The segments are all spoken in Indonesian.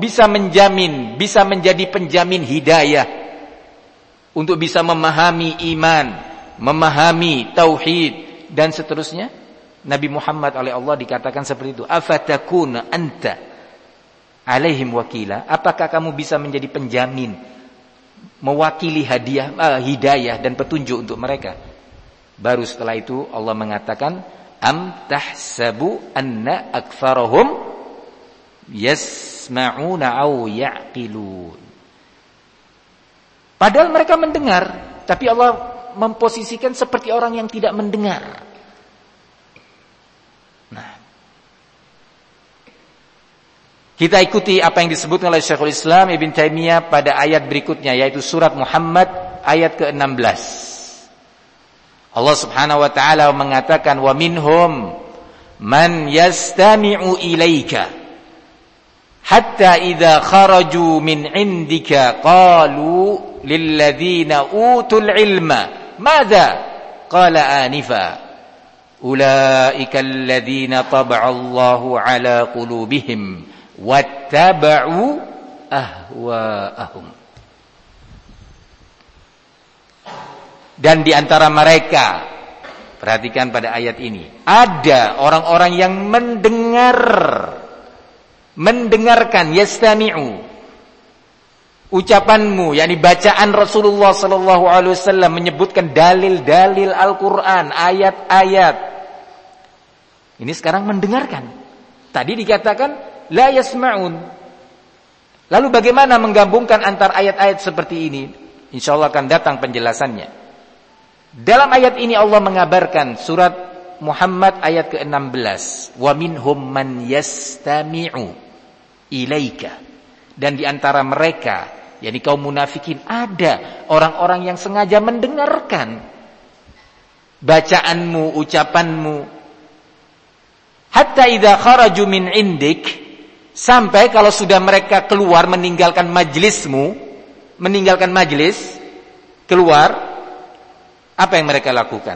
bisa menjamin, bisa menjadi penjamin hidayah untuk bisa memahami iman, memahami tauhid dan seterusnya? Nabi Muhammad oleh Allah dikatakan seperti itu. Afatakuna anta alaihim wakila? Apakah kamu bisa menjadi penjamin, mewakili hidayah dan petunjuk untuk mereka? Baru setelah itu Allah mengatakan, am tahsabu anna aktsarahum yasma'una aw ya'qilun. Padahal mereka mendengar, tapi Allah memposisikan seperti orang yang tidak mendengar. Nah, kita ikuti apa yang disebutkan oleh Syekhul Islam Ibn Taimiyah pada ayat berikutnya, yaitu surat Muhammad ayat ke-16. Allah Subhanahu wa taala mengatakan, wa minhum man yastami'u ilaika hatta idza kharaju min indika qalu lilladzina utul ilma madza qala anifa ulaika alladzina taba'a Allahu ala qulubihim wattaba'u ahwa'ahum. Dan di antara mereka, perhatikan pada ayat ini, ada orang-orang yang mendengarkan yastami'u ucapanmu, yakni bacaan Rasulullah sallallahu alaihi wasallam menyebutkan dalil-dalil Al-Qur'an, ayat-ayat. Ini sekarang mendengarkan. Tadi dikatakan la yasma'un. Lalu bagaimana menggabungkan antar ayat-ayat seperti ini? Insyaallah akan datang penjelasannya. Dalam ayat ini Allah mengabarkan, surat Muhammad ayat ke-16, wa minhum man yastami'u ilaika. Dan di antara mereka, yakni kaum munafikin, ada orang-orang yang sengaja mendengarkan bacaanmu, ucapanmu. Hatta idza kharaju min indik, sampai kalau sudah mereka keluar meninggalkan majlismu, meninggalkan majlis, keluar, apa yang mereka lakukan?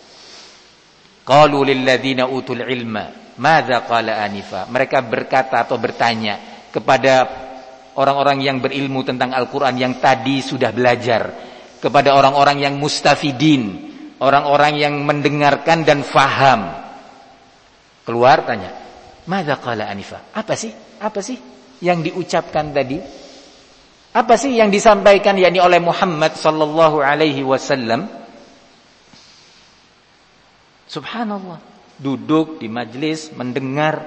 Qalu lilladzina utul ilma madza qala anifa. Mereka berkata atau bertanya kepada orang-orang yang berilmu tentang Al-Quran yang tadi sudah belajar, kepada orang-orang yang mustafidin, orang-orang yang mendengarkan dan faham. Keluar tanya, madza qala anifa? Apa sih yang diucapkan tadi? Apa sih yang disampaikan yakni oleh Muhammad sallallahu alaihi wasallam? Subhanallah, duduk di majlis mendengar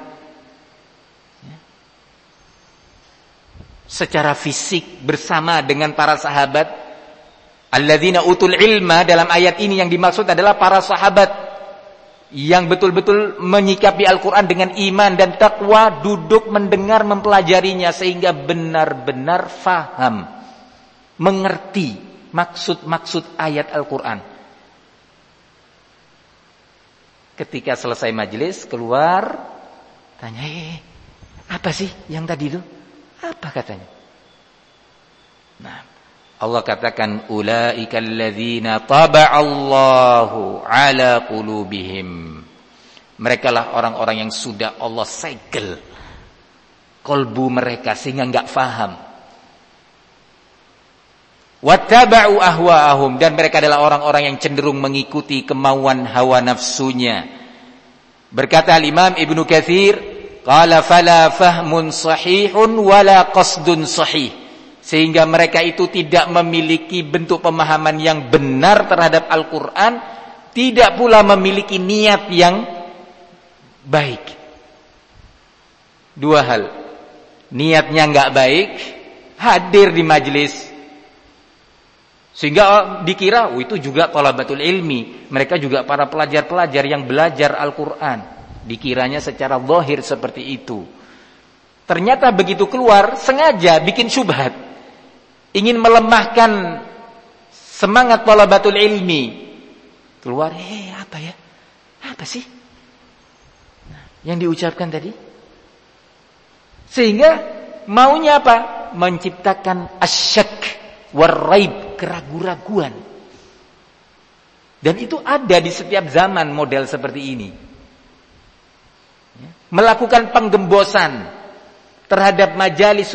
secara fisik bersama dengan para sahabat. Alladzina utul ilma, dalam ayat ini yang dimaksud adalah para sahabat yang betul-betul menyikapi Al-Quran dengan iman dan taqwa, duduk mendengar, mempelajarinya sehingga benar-benar faham, mengerti maksud-maksud ayat Al-Quran. Ketika selesai majelis, keluar, tanya, apa sih yang tadi itu? Apa katanya? Nah, Allah katakan, ulaika alladzina taba'allahu ala qulubihim. Mereka lah orang-orang yang sudah Allah segel kolbu mereka sehingga enggak faham. Wattaba'u ahwa'ahum, dan mereka adalah orang-orang yang cenderung mengikuti kemauan hawa nafsunya. Berkata Imam Ibnu Katsir, qala fala fahmun sahihun wala qasdun sahih. Sehingga mereka itu tidak memiliki bentuk pemahaman yang benar terhadap Al-Quran, tidak pula memiliki niat yang baik. Dua hal, niatnya enggak baik, hadir di majelis sehingga dikira itu juga talabatul ilmi, mereka juga para pelajar-pelajar yang belajar Al-Quran, dikiranya secara zahir seperti itu. Ternyata begitu keluar sengaja bikin syubhat, ingin melemahkan semangat talabatul ilmi. Keluar, apa ya? Apa sih yang diucapkan tadi? Sehingga maunya apa? Menciptakan asyak waraib, keraguan-raguan. Dan itu ada di setiap zaman model seperti ini. Melakukan penggembosan terhadap majalis